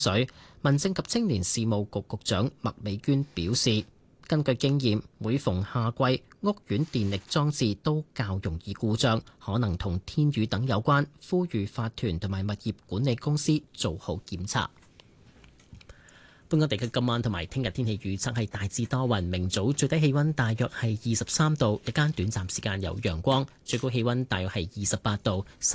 水。民政及青年事務局局長麥美娟表示，根據經驗，每逢夏季，屋苑電力裝置都較容易故障，可能同天雨等有關，呼籲法團同埋物業管理公司做好檢查。本港地區今晚同埋聽日天氣預測係大致多雲，明早最低氣溫大約係23度，日間短暫時間有陽光，最高氣溫大約係28度。